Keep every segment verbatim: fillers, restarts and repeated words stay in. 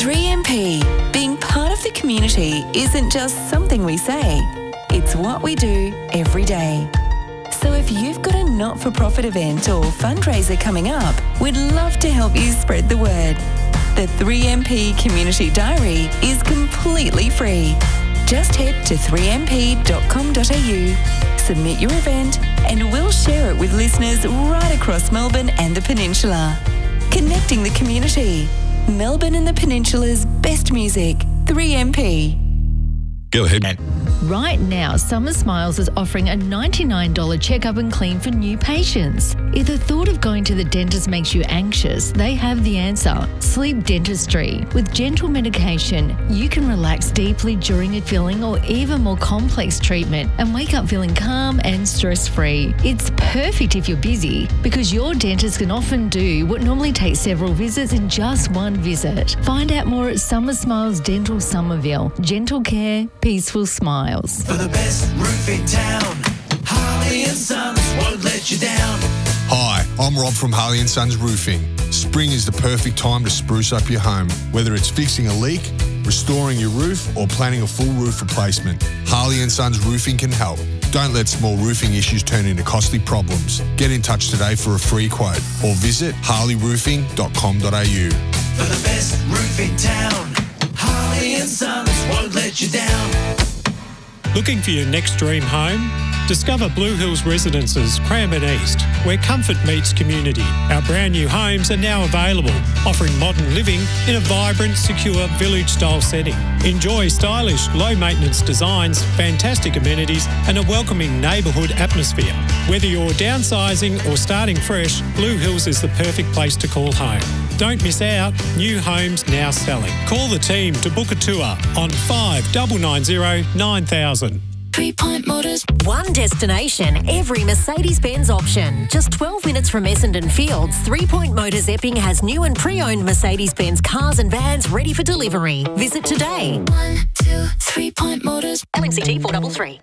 three M P. Being part of the community isn't just something we say. It's what we do every day. So if you've got a not-for-profit event or fundraiser coming up, we'd love to help you spread the word. The three M P Community Diary is completely free. Just head to three m p dot com dot a u, submit your event, and we'll share it with listeners right across Melbourne and the Peninsula. Connecting the community. Melbourne and the Peninsula's best music. three M P. Go ahead. Right now, Summer Smiles is offering a ninety-nine dollars checkup and clean for new patients. If the thought of going to the dentist makes you anxious, they have the answer. Sleep Dentistry. With gentle medication, you can relax deeply during a filling or even more complex treatment and wake up feeling calm and stress-free. It's perfect if you're busy because your dentist can often do what normally takes several visits in just one visit. Find out more at Summer Smiles Dental Somerville. Gentle care, peaceful smiles. For the best roof in town, Harley and Sons won't let you down. Hi, I'm Rob from Harley and Sons Roofing. Spring is the perfect time to spruce up your home, whether it's fixing a leak, restoring your roof, or planning a full roof replacement. Harley and Sons Roofing can help. Don't let small roofing issues turn into costly problems. Get in touch today for a free quote or visit harley roofing dot com dot a u. For the best roof in town, Harley and Sons won't let you down. Looking for your next dream home? Discover Blue Hills Residences, Cranbourne East, where comfort meets community. Our brand new homes are now available, offering modern living in a vibrant, secure, village-style setting. Enjoy stylish, low-maintenance designs, fantastic amenities and a welcoming neighbourhood atmosphere. Whether you're downsizing or starting fresh, Blue Hills is the perfect place to call home. Don't miss out. New homes now selling. Call the team to book a tour on five nine nine zero nine thousand. Three Point Motors. One destination, every Mercedes-Benz option. Just twelve minutes from Essendon Fields, Three Point Motors Epping has new and pre-owned Mercedes-Benz cars and vans ready for delivery. Visit today. One, two, Three Point Motors. L M C T four three three.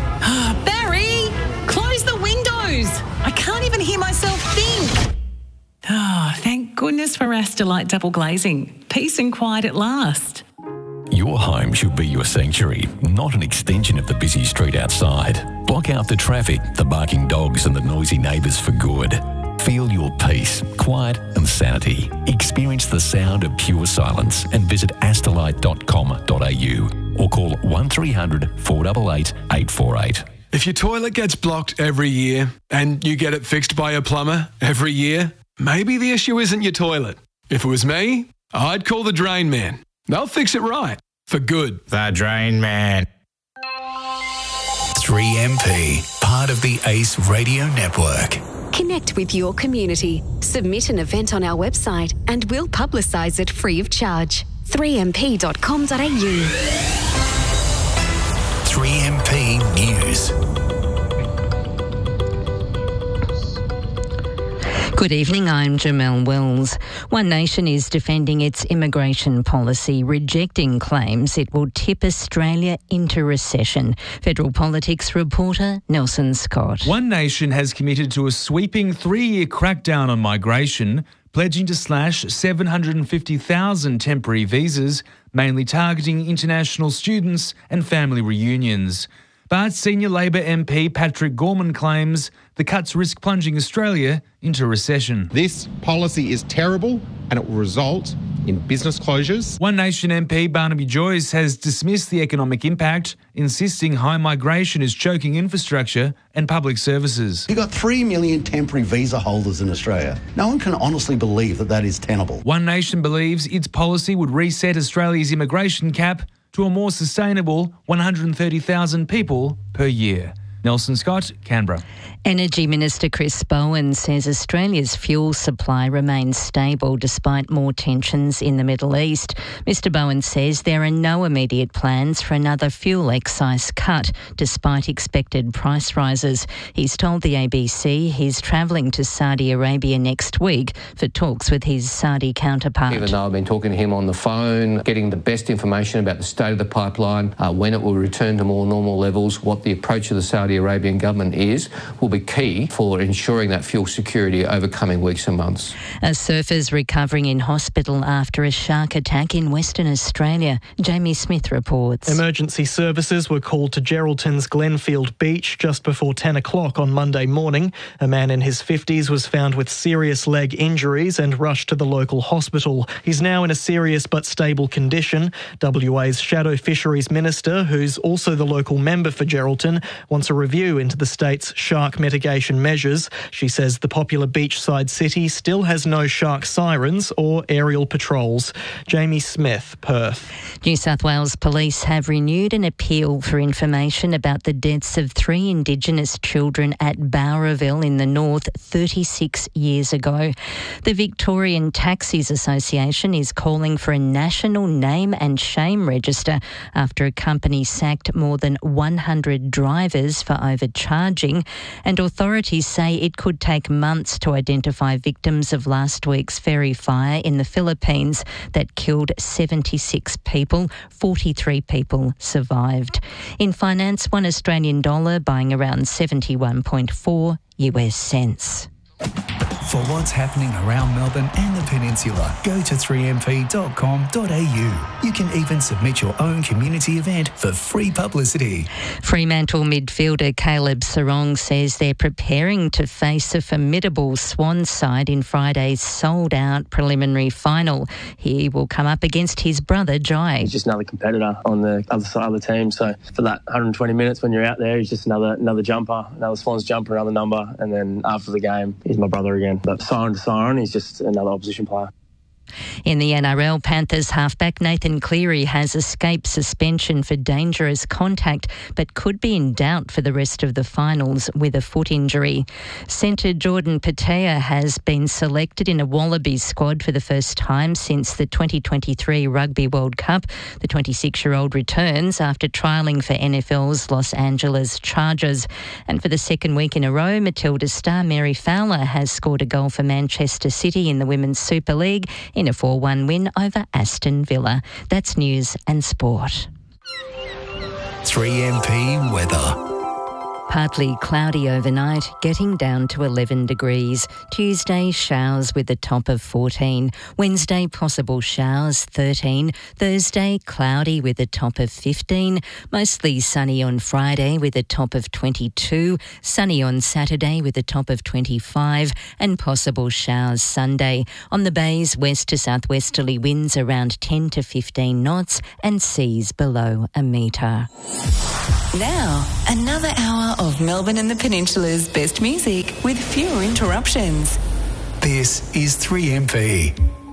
Barry, close the windows. I can't even hear myself think. Oh, thank goodness for Astelite double glazing. Peace and quiet at last. Your home should be your sanctuary, not an extension of the busy street outside. Block out the traffic, the barking dogs and the noisy neighbours for good. Feel your peace, quiet and sanity. Experience the sound of pure silence and visit astelite dot com dot a u or call one three hundred four eight eight eight four eight. If your toilet gets blocked every year and you get it fixed by a plumber every year, maybe the issue isn't your toilet. If it was me, I'd call the Drain Man. They'll fix it right. For good. The Drain Man. three M P, part of the Ace Radio Network. Connect with your community. Submit an event on our website and we'll publicise it free of charge. three m p dot com dot a u. three M P News. Good evening, I'm Jamelle Wells. One Nation is defending its immigration policy, rejecting claims it will tip Australia into recession. Federal Politics reporter Nelson Scott. One Nation has committed to a sweeping three-year crackdown on migration, pledging to slash seven hundred fifty thousand temporary visas, mainly targeting international students and family reunions. But senior Labor M P Patrick Gorman claims the cuts risk plunging Australia into recession. This policy is terrible and it will result in business closures. One Nation M P Barnaby Joyce has dismissed the economic impact, insisting high migration is choking infrastructure and public services. You've got three million temporary visa holders in Australia. No one can honestly believe that that is tenable. One Nation believes its policy would reset Australia's immigration cap to a more sustainable one hundred thirty thousand people per year. Nelson Scott, Canberra. Energy Minister Chris Bowen says Australia's fuel supply remains stable despite more tensions in the Middle East. Mister Bowen says there are no immediate plans for another fuel excise cut despite expected price rises. He's told the A B C he's travelling to Saudi Arabia next week for talks with his Saudi counterpart. Even though I've been talking to him on the phone, getting the best information about the state of the pipeline, uh, when it will return to more normal levels, what the approach of the Saudi Saudi Arabian government is will be key for ensuring that fuel security over coming weeks and months. A surfer's recovering in hospital after a shark attack in Western Australia. Jamie Smith reports. Emergency services were called to Geraldton's Glenfield Beach just before ten o'clock on Monday morning. A man in his fifties was found with serious leg injuries and rushed to the local hospital. He's now in a serious but stable condition. W A's Shadow Fisheries Minister, who's also the local member for Geraldton, wants a review into the state's shark mitigation measures. She says the popular beachside city still has no shark sirens or aerial patrols. Jamie Smith, Perth. New South Wales Police have renewed an appeal for information about the deaths of three Indigenous children at Bowraville in the north thirty-six years ago. The Victorian Taxis Association is calling for a national name and shame register after a company sacked more than one hundred drivers for overcharging, and authorities say it could take months to identify victims of last week's ferry fire in the Philippines that killed seventy-six people. forty-three people survived. In finance, one Australian dollar buying around seventy-one point four U S cents. For what's happening around Melbourne and the Peninsula, go to three m p dot com dot a u. You can even submit your own community event for free publicity. Fremantle midfielder Caleb Sarong says they're preparing to face a formidable Swans side in Friday's sold-out preliminary final. He will come up against his brother Jai. He's just another competitor on the other side of the team, so for that one hundred twenty minutes when you're out there, he's just another another jumper, another Swans jumper, another number, and then after the game, he's my brother again. But siren to siren, he's just another opposition player. In the N R L, Panthers halfback Nathan Cleary has escaped suspension for dangerous contact but could be in doubt for the rest of the finals with a foot injury. Centre Jordan Patea has been selected in a Wallabies squad for the first time since the twenty twenty-three Rugby World Cup. The twenty-six-year-old returns after trialling for N F L's Los Angeles Chargers. And for the second week in a row, Matilda star Mary Fowler has scored a goal for Manchester City in the Women's Super League in a four one win over Aston Villa. That's news and sport. three M P weather. Partly cloudy overnight, getting down to eleven degrees. Tuesday, showers with a top of fourteen. Wednesday, possible showers, thirteen. Thursday, cloudy with a top of fifteen. Mostly sunny on Friday with a top of twenty-two. Sunny on Saturday with a top of twenty-five. And possible showers Sunday. On the bays, west to southwesterly winds around ten to fifteen knots and seas below a metre. Now, another hour of Melbourne and the Peninsula's best music with fewer interruptions. This is three M P.